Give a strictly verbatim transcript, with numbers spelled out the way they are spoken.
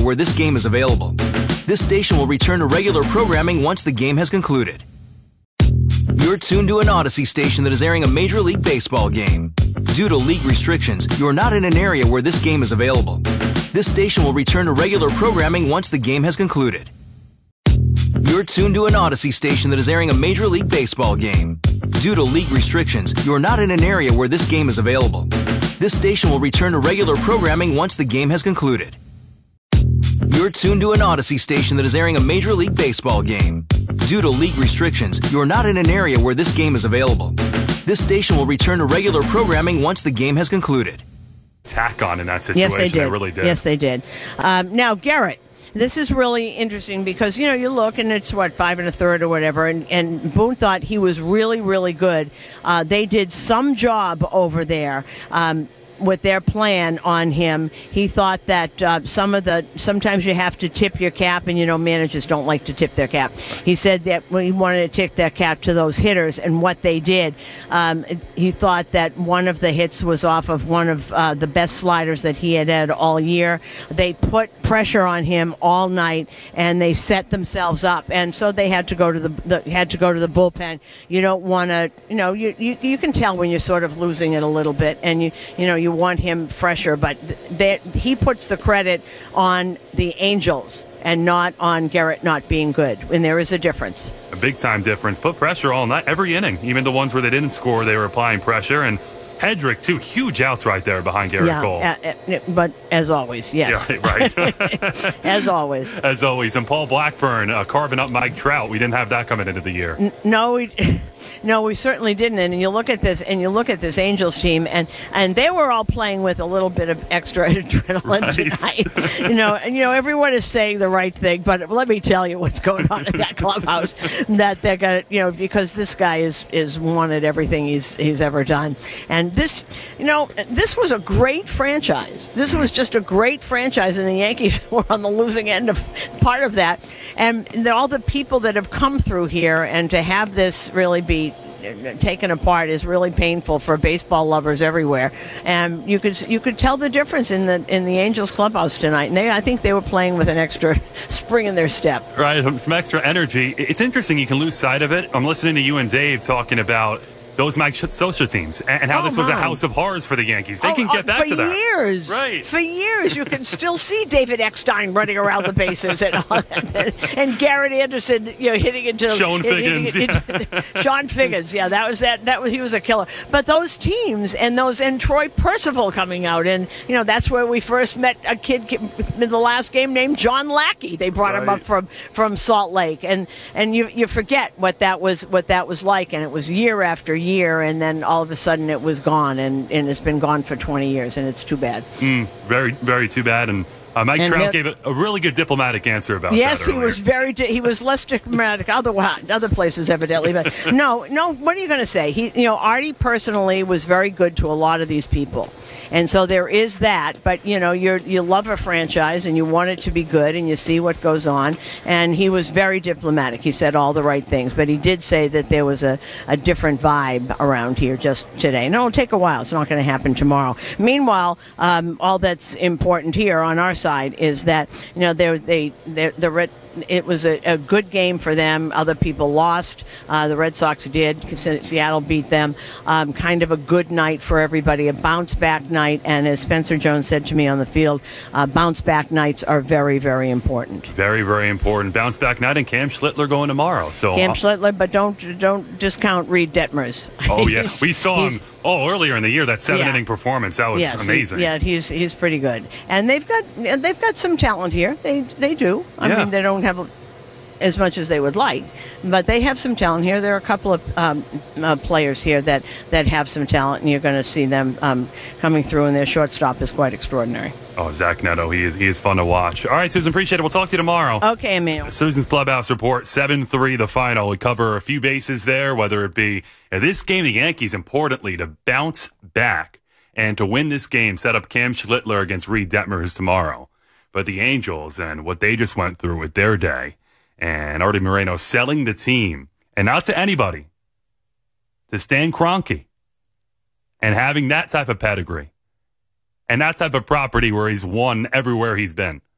where this game is available. This station will return to regular programming once the game has concluded. You're tuned to an Odyssey station that is airing a Major League Baseball game. Due to league restrictions, you're not in an area where this game is available. This station will return to regular programming once the game has concluded. You're tuned to an Odyssey station that is airing a Major League Baseball game. Due to league restrictions, you're not in an area where this game is available. This station will return to regular programming once the game has concluded. You're tuned to an Odyssey station that is airing a Major League Baseball game. Due to league restrictions, you're not in an area where this game is available. This station will return to regular programming once the game has concluded. Tack on in that situation. Yes, they did. They really did. Yes, they did. Um, now, Garrett, this is really interesting because, you know, you look and it's, what, five and a third or whatever, and, and Boone thought he was really, really good. Uh, they did some job over there. Um, with their plan on him. He thought that uh, some of the, sometimes you have to tip your cap, and, you know, managers don't like to tip their cap. He said that when he wanted to tip their cap to those hitters and what they did, um, he thought that one of the hits was off of one of uh, the best sliders that he had had all year. They put pressure on him all night, and they set themselves up, and so they had to go to the, the had to go to the bullpen. You don't want to, you know, you, you you can tell when you're sort of losing it a little bit, and you you know you want him fresher, but that he puts the credit on the Angels and not on Garrett not being good, and there is a difference. A big-time difference. Put pressure all night, every inning. Even the ones where they didn't score, they were applying pressure, and Hedrick, two huge outs right there behind Garrett yeah, Cole. Uh, uh, but as always, yes. Yeah, right. As always. As always. And Paul Blackburn uh, carving up Mike Trout. We didn't have that coming into the year. N- no, we, no, we certainly didn't. And you look at this, and you look at this Angels team, and, and they were all playing with a little bit of extra adrenaline Right. tonight. you know, and you know everyone is saying the right thing, but let me tell you what's going on in that clubhouse. That they're gonna, you know, because this guy is is wanted everything he's he's ever done, and this, you know, this was a great franchise. This was just a great franchise, and the Yankees were on the losing end of part of that. And all the people that have come through here, and to have this really be taken apart is really painful for baseball lovers everywhere. And you could you could tell the difference in the in the Angels clubhouse tonight. And they, I think they were playing with an extra spring in their step. Right, some extra energy. It's interesting. You can lose sight of it. I'm listening to you and Dave talking about those Mike Scioscia teams and how oh, this was my. a house of horrors for the Yankees. They oh, can get oh, back to that. For years. Right. For years. You can still see David Eckstein running around the bases and all that. And Garrett Anderson, you know, hitting into Sean Figgins. Hitting, yeah. into, Sean Figgins. Yeah, that was that that was he was a killer. But those teams and those and Troy Percival coming out, and you know, that's where we first met a kid in the last game named John Lackey. They brought right. him up from, from Salt Lake. And and you you forget what that was what that was like, and it was year after year, and then all of a sudden it was gone, and, and it's been gone for twenty years, and it's too bad. Mm, very, very too bad. And uh, Mike and Trout it, gave a, a really good diplomatic answer about yes, that. Yes, he was very. Di- he was less diplomatic other other places evidently, but no, no. What are you going to say? He, you know, Artie personally was very good to a lot of these people. And so there is that, but you know, you you love a franchise and you want it to be good, and you see what goes on. And he was very diplomatic. He said all the right things, but he did say that there was a, a different vibe around here just today. No, it'll take a while. It's not going to happen tomorrow. Meanwhile, um, all that's important here on our side is that you know they they the Red. It was a, a good game for them. Other people lost. Uh, the Red Sox did. Seattle beat them. Um, kind of a good night for everybody, a bounce-back night. And as Spencer Jones said to me on the field, uh, bounce-back nights are very, very important. Very, very important. Bounce-back night, and Cam Schlittler going tomorrow. So Cam Schlittler, but don't don't discount Reed Detmers. Oh, yeah. We saw him oh earlier in the year, that seven-inning yeah. performance. That was yes, amazing. He, yeah, he's he's pretty good. And they've got they've got some talent here. They they do. I yeah. mean, they don't have as much as they would like, but they have some talent here. There are a couple of um, uh, players here that, that have some talent, and you're going to see them um, coming through, and their shortstop is quite extraordinary. Oh, Zach Neto, he is he is fun to watch. All right, Susan, appreciate it. We'll talk to you tomorrow. Okay, Emil. Susan's Clubhouse Report, seven three the final. We cover a few bases there, whether it be in this game, the Yankees, importantly, to bounce back and to win this game, set up Cam Schlittler against Reed Detmers tomorrow. But the Angels and what they just went through with their day, and Artie Moreno selling the team, and not to anybody, to Stan Kroenke, and having that type of pedigree, and that type of property where he's won everywhere he's been.